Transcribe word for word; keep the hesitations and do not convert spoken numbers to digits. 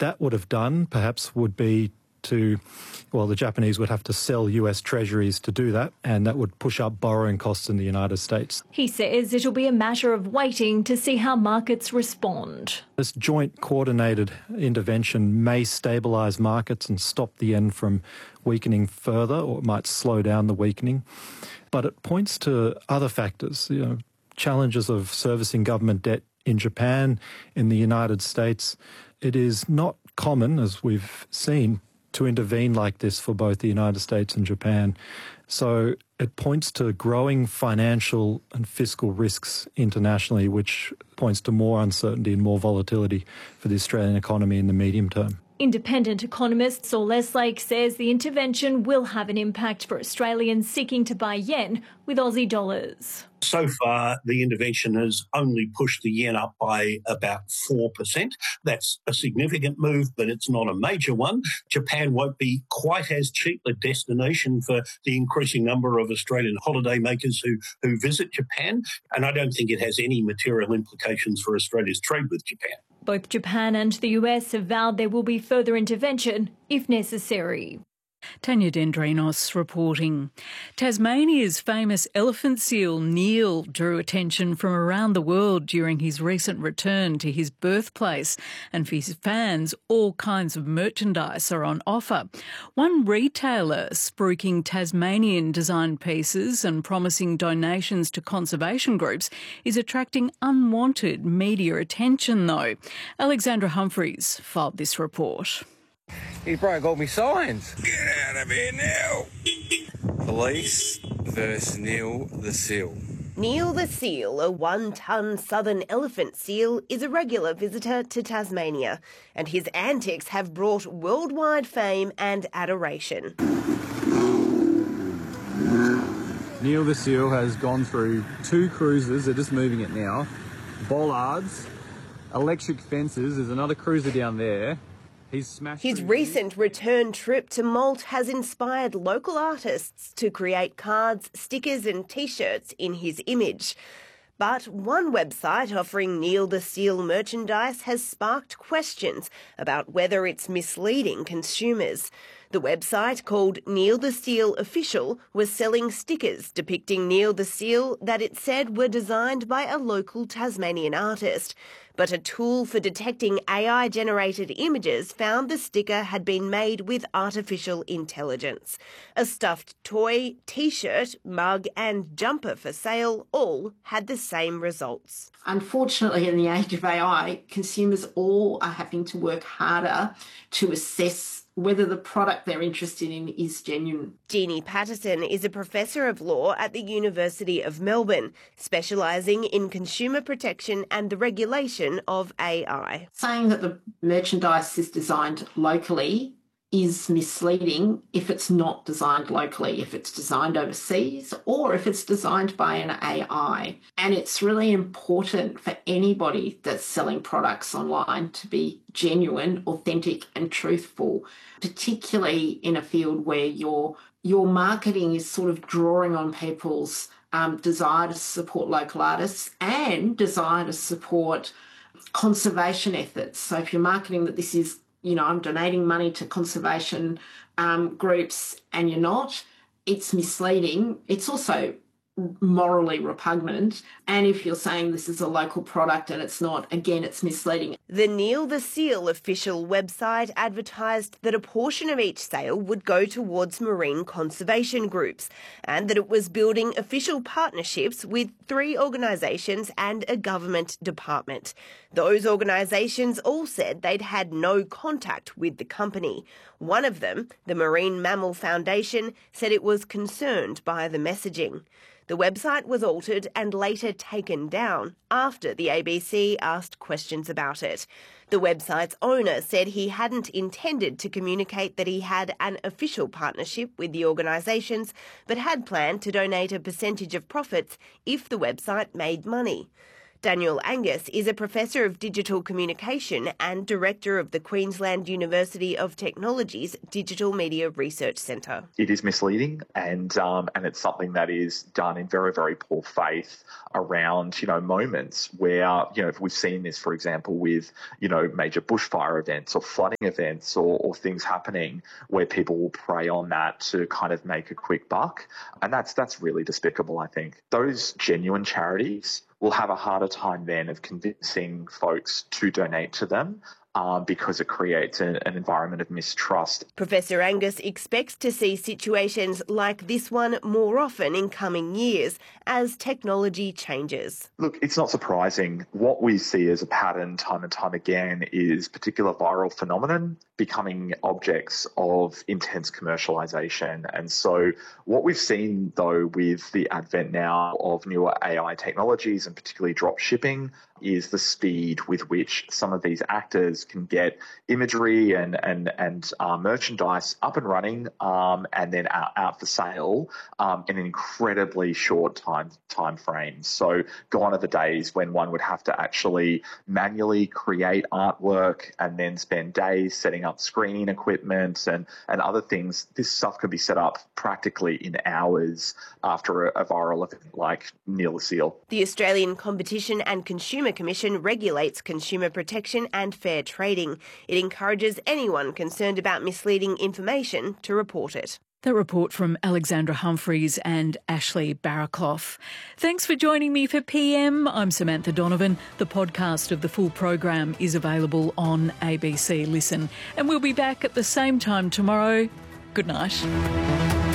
that would have done, perhaps, would be to, well, the Japanese would have to sell U S treasuries to do that, and that would push up borrowing costs in the United States. He says it'll be a matter of waiting to see how markets respond. This joint coordinated intervention may stabilise markets and stop the yen from weakening further, or it might slow down the weakening. But it points to other factors, you know, challenges of servicing government debt in Japan, in the United States. It is not common, as we've seen, to intervene like this for both the United States and Japan. So it points to growing financial and fiscal risks internationally, which points to more uncertainty and more volatility for the Australian economy in the medium term. Independent economist Saul Eslake says the intervention will have an impact for Australians seeking to buy yen with Aussie dollars. So far, the intervention has only pushed the yen up by about four percent. That's a significant move, but it's not a major one. Japan won't be quite as cheap a destination for the increasing number of Australian holidaymakers who, who visit Japan, and I don't think it has any material implications for Australia's trade with Japan. Both Japan and the U S have vowed there will be further intervention if necessary. Tanya Dendrinos reporting. Tasmania's famous elephant seal, Neil, drew attention from around the world during his recent return to his birthplace. And for his fans, all kinds of merchandise are on offer. One retailer spruiking Tasmanian designed pieces and promising donations to conservation groups is attracting unwanted media attention, though. Alexandra Humphreys filed this report. He broke all my signs. Get out of here now. Police versus Neil the seal. Neil the seal, a one-ton southern elephant seal, is a regular visitor to Tasmania, and his antics have brought worldwide fame and adoration. Neil the seal has gone through two cruisers, they're just moving it now, bollards, electric fences, there's another cruiser down there. His recent return trip to Malt has inspired local artists to create cards, stickers and T-shirts in his image. But one website offering Neil the Seal merchandise has sparked questions about whether it's misleading consumers. The website, called Neil the Seal Official, was selling stickers depicting Neil the Seal that it said were designed by a local Tasmanian artist. But a tool for detecting A I-generated images found the sticker had been made with artificial intelligence. A stuffed toy, T-shirt, mug and jumper for sale all had the same results. Unfortunately, in the age of A I, consumers all are having to work harder to assess whether the product they're interested in is genuine. Jeannie Patterson is a professor of law at the University of Melbourne, specialising in consumer protection and the regulation of A I. Saying that the merchandise is designed locally is misleading if it's not designed locally, if it's designed overseas or if it's designed by an A I. And it's really important for anybody that's selling products online to be genuine, authentic and truthful, particularly in a field where your your marketing is sort of drawing on people's um, desire to support local artists and desire to support conservation efforts. So if you're marketing that this is, you know, I'm donating money to conservation um, groups and you're not, it's misleading. It's also morally repugnant. And if you're saying this is a local product and it's not, again, it's misleading. The Neil the Seal official website advertised that a portion of each sale would go towards marine conservation groups and that it was building official partnerships with three organisations and a government department. Those organisations all said they'd had no contact with the company. One of them, the Marine Mammal Foundation, said it was concerned by the messaging. The website was altered and later taken down after the A B C asked questions about it. The website's owner said he hadn't intended to communicate that he had an official partnership with the organisations, but had planned to donate a percentage of profits if the website made money. Daniel Angus is a professor of digital communication and director of the Queensland University of Technology's Digital Media Research Centre. It is misleading, and um, and it's something that is done in very, very poor faith around, you know, moments where, you know, if we've seen this, for example, with, you know, major bushfire events or flooding events or, or things happening where people will prey on that to kind of make a quick buck. And that's that's really despicable, I think. Those genuine charities will have a harder time then of convincing folks to donate to them uh, because it creates a, an environment of mistrust. Professor Angus expects to see situations like this one more often in coming years as technology changes. Look, it's not surprising. What we see as a pattern time and time again is particular viral phenomenon becoming objects of intense commercialisation. And so what we've seen, though, with the advent now of newer A I technologies and particularly drop shipping, is the speed with which some of these actors can get imagery and and and uh, merchandise up and running um, and then out, out for sale um, in an incredibly short time time frame. So gone are the days when one would have to actually manually create artwork and then spend days setting up screening equipment and, and other things. This stuff can be set up practically in hours after a, a viral event like Neil the Seal. The Australian Competition and Consumer Commission regulates consumer protection and fair trading. It encourages anyone concerned about misleading information to report it. That report from Alexandra Humphreys and Ashley Barraclough. Thanks for joining me for P M. I'm Samantha Donovan. The podcast of the full program is available on A B C Listen. And we'll be back at the same time tomorrow. Good night.